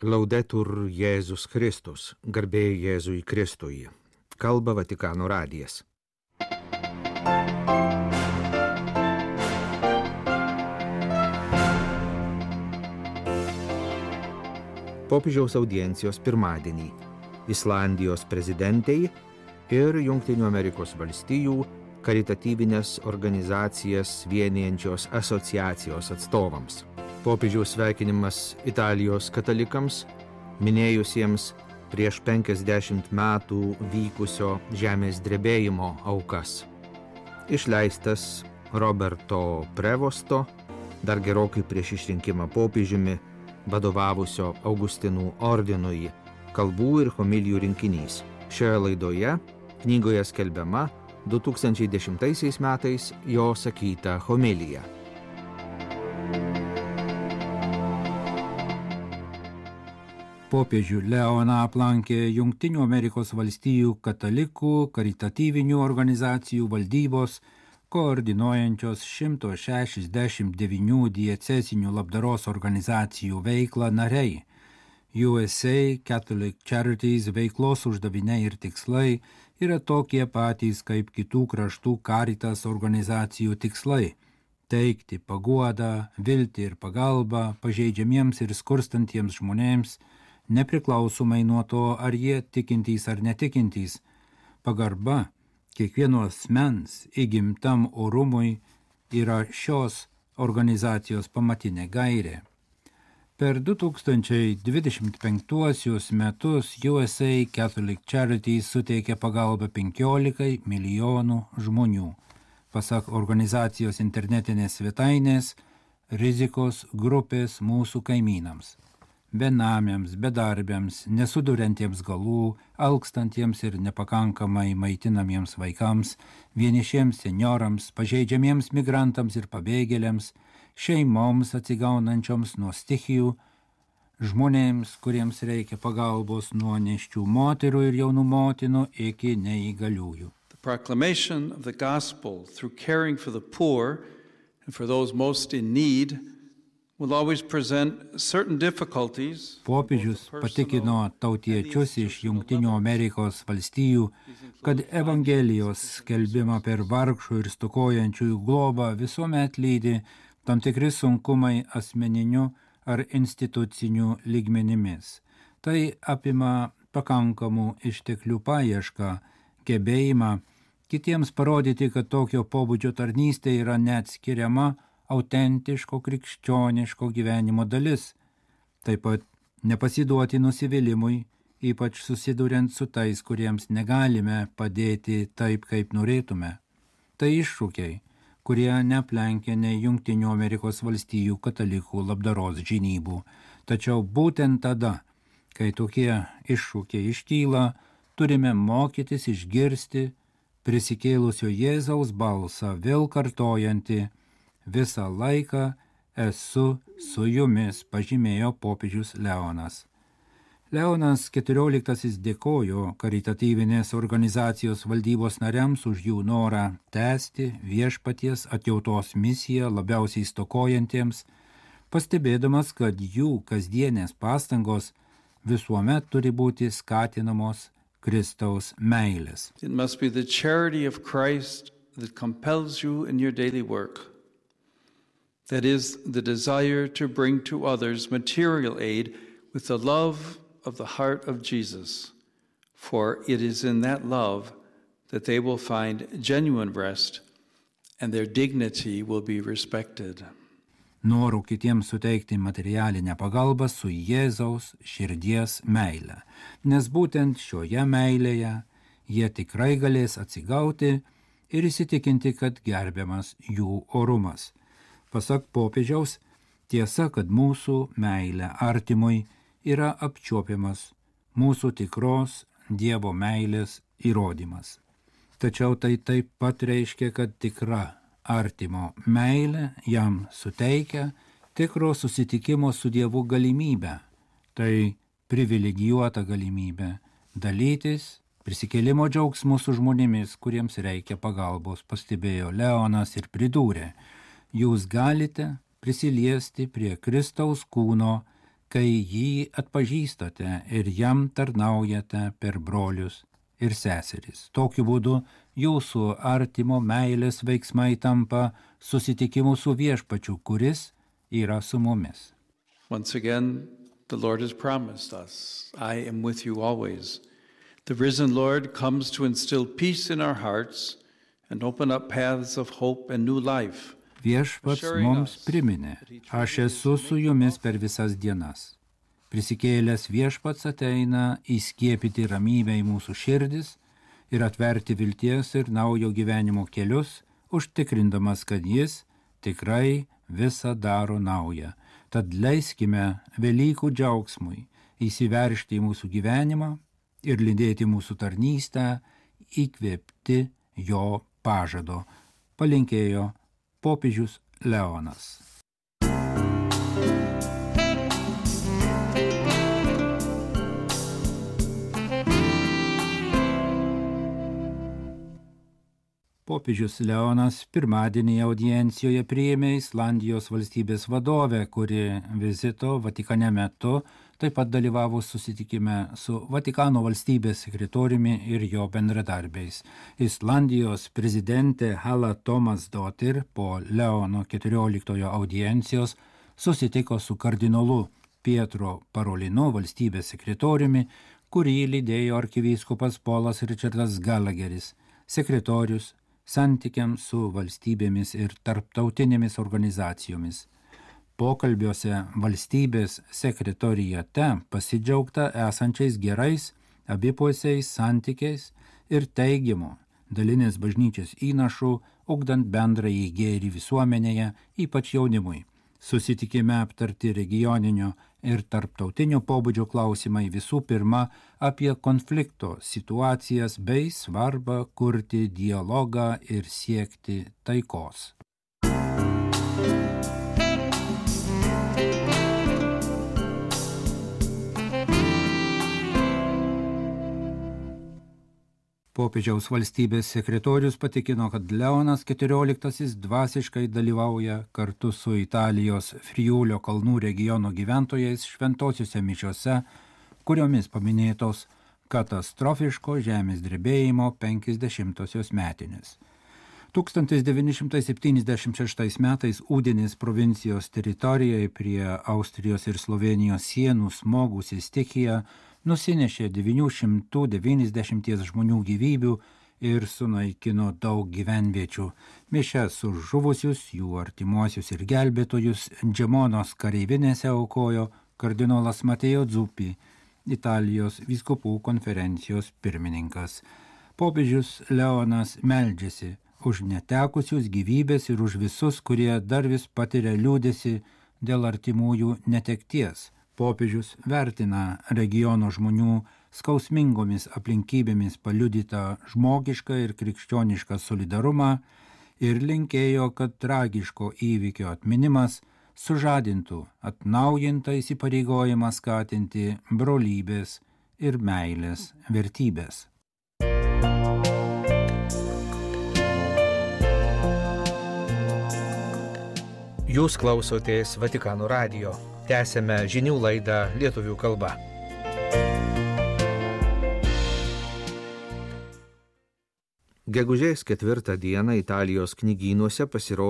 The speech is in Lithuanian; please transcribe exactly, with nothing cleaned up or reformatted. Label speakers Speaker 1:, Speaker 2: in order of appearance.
Speaker 1: Laudetur Jėzus Kristus, garbė Jėzui Kristui. Kalba Vatikano radijas. Popiežiaus audiencijos pirmadienį Islandijos prezidentei ir Jungtinių Amerikos valstijų karitatyvinės organizacijas vienijančios asociacijos atstovams. Popiežiaus sveikinimas Italijos katalikams, minėjusiems prieš penkiasdešimt metų vykusio žemės drebėjimo aukas. Išleistas Roberto Prevosto, dar gerokai prieš išrinkimą popiežiumi, vadovavusio Augustinų ordinui, kalbų ir homilijų rinkinys. Šioje laidoje knygoje skelbiama du tūkstančiai dešimtaisiais metais jo sakyta homilija.
Speaker 2: Popiežių Leoną aplankė Jungtinių Amerikos valstijų katalikų karitatyvinių organizacijų valdybos, koordinuojančios šimto šešiasdešimt devynių diecezinių labdaros organizacijų veiklą nariai. U S A Catholic Charities veiklos uždaviniai ir tikslai yra tokie patys kaip kitų kraštų Caritas organizacijų tikslai – teikti paguodą, viltį ir pagalbą pažeidžiamiems ir skurstantiems žmonėms, nepriklausomai nuo to, ar jie tikintys ar netikintys. Pagarba kiekvieno asmens įgimtam orumui yra šios organizacijos pamatinė gairė. Per du tūkstančiai dvidešimt penktuosius metus U S A Catholic Charities suteikė pagalbą penkiolikai milijonų žmonių. Pasak organizacijos internetinės svetainės, rizikos grupės mūsų kaimynams. Benamiams, bedarbiams, nesuduriantiems galų, alkstantiems ir nepakankamai maitinamiems vaikams, vienišiems seniorams, pažeidžiamiems migrantams ir pabėgėliams, šeimoms atsigaunančioms nuo stichijų, žmonėms, kuriems reikia pagalbos nuo nėščių moterų ir jaunų motinų iki neįgaliųjų.
Speaker 3: The proclamation of the gospel through caring for the poor and for those most in need will always present certain difficulties.
Speaker 2: Popiežius patikino tautiečius iš Jungtinių Amerikos valstijų, kad Evangelijos skelbimą per vargšų ir stokojančiųjų globą visuomet lydi tam tikri sunkumai asmeniniu ar instituciniu lygmenimis. Tai apima pakankamų išteklių paiešką, gebėjimą kitiems parodyti, kad tokio pobūdžio tarnystė yra neatskiriama autentiško krikščioniško gyvenimo dalis. Taip pat nepasiduoti nusivylimui, ypač susiduriant su tais, kuriems negalime padėti taip, kaip norėtume. Tai iššūkiai, kurie neaplenkia nei Jungtinių Amerikos valstijų katalikų labdaros žinybų. Tačiau būtent tada, kai tokie iššūkiai iškyla, turime mokytis išgirsti prisikėlusio Jėzaus balsą, vėl kartojantį: visą laiką esu su jumis, pažymėjo popiežius Leonas. Leonas keturioliktasis dėkojo karitatyvinės organizacijos valdybos nariams už jų norą tęsti viešpaties atjautos misiją labiausiai stokojantiems, pastebėdamas, kad jų kasdienės pastangos visuomet turi būti skatinamos Kristaus meilės.
Speaker 3: It must be the charity of Christ that compels you in your daily work. That is, the desire to bring to others material aid with the love of the heart of Jesus, for it is in that love that they will find genuine rest and their dignity will be respected.
Speaker 2: Noru kitiems suteikti materialinę pagalbą su Jėzaus širdies meile, nes būtent šioje meilėje jie tikrai galės atsigauti ir įsitikinti, kad gerbiamas jų orumas. Pasak popiežiaus, tiesa, kad mūsų meilė artimui yra apčiuopiamas mūsų tikros Dievo meilės įrodymas. Tačiau tai taip pat reiškia, kad tikra artimo meilė jam suteikia tikro susitikimo su Dievu galimybę. Tai privilegijuota galimybė dalytis prisikėlimo džiaugsmu su žmonėmis, kuriems reikia pagalbos, pastebėjo Leonas ir pridūrė: jūs galite prisiliesti prie Kristaus kūno kai jį atpažįstate ir jam tarnaujate per brolius ir seseris. Tokiu būdu jūsų artimo meilės veiksmai tampa susitikimu su viešpačiu, kuris yra su mumis.
Speaker 3: Once again, the Lord has promised us, I am with you always. The risen Lord comes to instill peace in our hearts and open up paths of hope and new life.
Speaker 2: Viešpats mums priminė, aš esu su jumis per visas dienas. Prisikėlęs viešpats ateina įskiepyti ramybę į mūsų širdis ir atverti vilties ir naujo gyvenimo kelius, užtikrindamas, kad jis tikrai visą daro naują. Tad leiskime Velykų džiaugsmui įsiveržti į mūsų gyvenimą ir lydėti mūsų tarnystę, įkvėpti jo pažado, palinkėjo popiežius Leonas. Popiežius Leonas pirmadienį audiencijoje priėmė Islandijos valstybės vadovę, kuri vizito Vatikane metu taip pat dalyvavo susitikime su Vatikano valstybės sekretoriumi ir jo bendradarbiais. Islandijos prezidentė Hala Tómasdóttir po Leono keturioliktojo audiencijos susitiko su kardinolu Pietro Parolinu, valstybės sekretoriumi, kurį lydėjo arkivyskupas Polas Richardas Gallagheris, sekretorius santykiams su valstybėmis ir tarptautinėmis organizacijomis. Pokalbiuose valstybės sekretorijate pasidžiaugta esančiais gerais abipusiais santykiais ir teigiamu dalinės bažnyčios įnašų, ugdant bendrąjį gėrį visuomenėje, ypač jaunimui. Susitikime aptarti regioninio ir tarptautinio pobūdžio klausimai, visų pirma apie konflikto situacijas bei svarbą kurti dialogą ir siekti taikos. Popiežiaus valstybės sekretorius patikino, kad Leonas keturioliktasis dvasiškai dalyvauja kartu su Italijos Friulio kalnų regiono gyventojais šventosiuose mišiose, kuriomis paminėtos katastrofiško žemės drebėjimo penkiasdešimtosios metinės. tūkstantis devyni šimtai septyniasdešimt šeštais metais Udinės provincijos teritorijoje prie Austrijos ir Slovėnijos sienų smogusi stichija nusinešė devynių šimtų devyniasdešimt žmonių gyvybių ir sunaikino daug gyvenviečių. Mišias už žuvusius, jų artimuosius ir gelbėtojus Džemonos kareivinėse aukojo kardinolas Mateo Zuppi, Italijos vyskupų konferencijos pirmininkas. Popiežius Leonas meldžiasi už netekusius gyvybės ir už visus, kurie dar vis patiria liūdesį dėl artimųjų netekties. Popiežius vertina regiono žmonių skausmingomis aplinkybėmis paliudytą žmogišką ir krikščionišką solidarumą ir linkėjo, kad tragiško įvykio atminimas sužadintų atnaujintą įsipareigojimą skatinti brolybės ir meilės vertybės.
Speaker 1: Jūs klausotės Vatikano radijo. Tęsėme žinių laidą lietuvių kalba. Gegužės ketvirtą dieną Italijos knygynuose pasirodė